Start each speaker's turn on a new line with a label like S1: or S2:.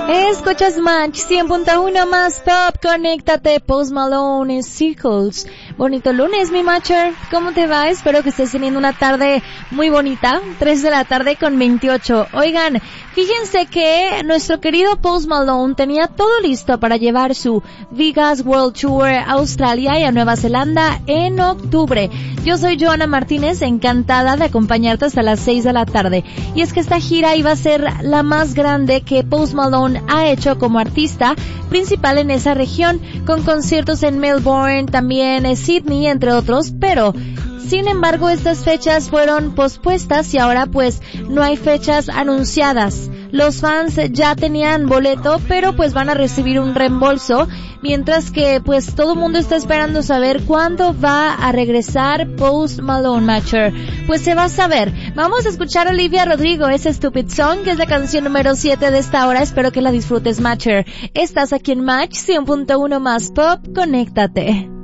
S1: Escuchas Match 100.1 más pop, conéctate, Post Malone, Circles. Bonito lunes, mi matcher. ¿Cómo te va? Espero que estés teniendo una tarde muy bonita. 3 de la tarde con 28. Oigan, fíjense que nuestro querido Post Malone tenía todo listo para llevar su Vegas World Tour a Australia y a Nueva Zelanda en octubre. Yo soy Joana Martínez, encantada de acompañarte hasta las 6 de la tarde. Y es que esta gira iba a ser la más grande que Post Malone ha hecho como artista principal en esa región, con conciertos en Melbourne, también en Sydney, entre otros, pero sin embargo estas fechas fueron pospuestas y ahora pues no hay fechas anunciadas. Los fans ya tenían boleto, pero pues van a recibir un reembolso, mientras que pues todo el mundo está esperando saber cuándo va a regresar Post Malone, Matcher. Pues se va a saber. Vamos a escuchar a Olivia Rodrigo, ese Stupid Song, que es la canción número 7 de esta hora. Espero que la disfrutes, Matcher. Estás aquí en Match 100.1 más pop, conéctate.